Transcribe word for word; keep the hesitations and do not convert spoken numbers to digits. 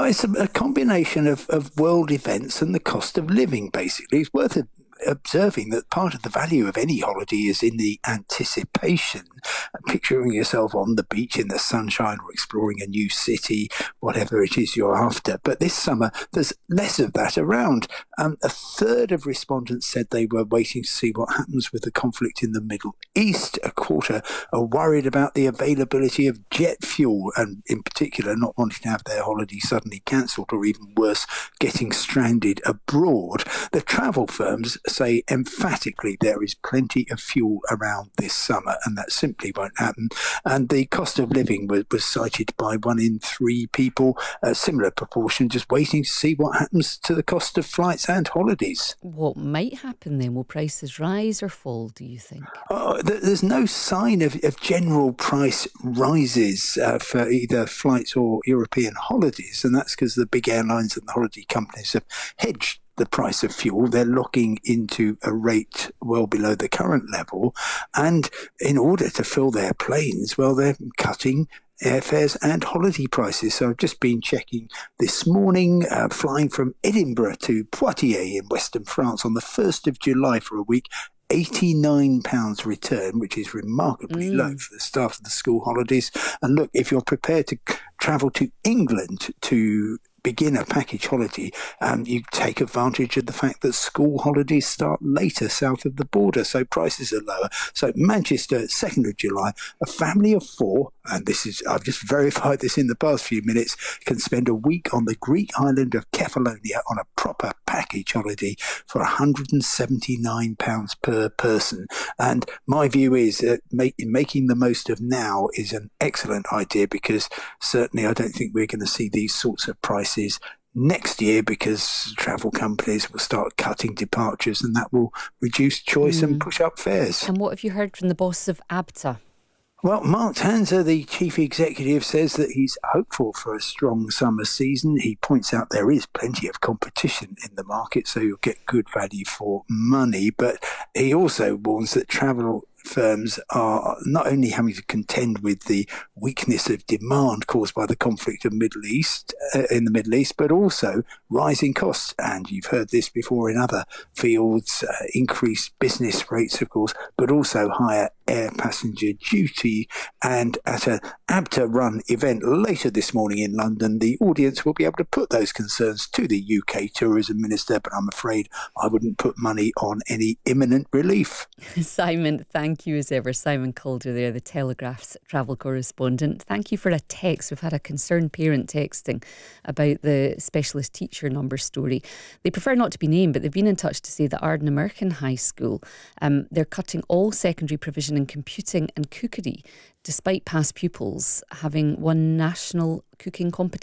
Well, it's a, a combination of, of world events and the cost of living, basically. It's worth it observing that part of the value of any holiday is in the anticipation, picturing yourself on the beach in the sunshine or exploring a new city, whatever it is you're after. But this summer, there's less of that around. Um, a third of respondents said they were waiting to see what happens with the conflict in the Middle East. A quarter are worried about the availability of jet fuel, and in particular not wanting to have their holiday suddenly cancelled, or even worse, getting stranded abroad. The travel firms say emphatically there is plenty of fuel around this summer, and that simply won't happen. And the cost of living was, was cited by one in three people, a similar proportion, just waiting to see what happens to the cost of flights and holidays. What might happen then? Will prices rise or fall, do you think? Oh, there's no sign of, of general price rises uh, for either flights or European holidays, and that's because the big airlines and the holiday companies have hedged the price of fuel. They're locking into a rate well below the current level, and in order to fill their planes, well, they're cutting airfares and holiday prices. So I've just been checking this morning, uh, flying from Edinburgh to Poitiers in Western France on the first of July for a week, eighty-nine pounds return, which is remarkably mm. low for the start of the school holidays. And look, if you're prepared to travel to England to begin a package holiday, um, you take advantage of the fact that school holidays start later south of the border, so prices are lower. So Manchester, second of July, a family of four, and this is, I've just verified this in the past few minutes, can spend a week on the Greek island of Kefalonia on a proper package holiday for one hundred seventy-nine pounds per person. And my view is that make, making the most of now is an excellent idea, because certainly I don't think we're going to see these sorts of prices next year, because travel companies will start cutting departures, and that will reduce choice mm. and push up fares. And what have you heard from the boss of A B T A? Well, Mark Tanzer, the chief executive, says that he's hopeful for a strong summer season. He points out there is plenty of competition in the market, so you'll get good value for money. But he also warns that travel firms are not only having to contend with the weakness of demand caused by the conflict of Middle East uh, in the Middle East, but also rising costs. And you've heard this before in other fields, uh, increased business rates, of course, but also higher air passenger duty. And at an A B T A-run event later this morning in London, the audience will be able to put those concerns to the U K Tourism Minister, but I'm afraid I wouldn't put money on any imminent relief. Simon, thank you as ever. Simon Calder there, the Telegraph's travel correspondent. Thank you for a text. We've had a concerned parent texting about the specialist teacher number story. They prefer not to be named, but they've been in touch to say that Arden American High School, um, they're cutting all secondary provision in computing and cookery, despite past pupils having won national cooking competitions.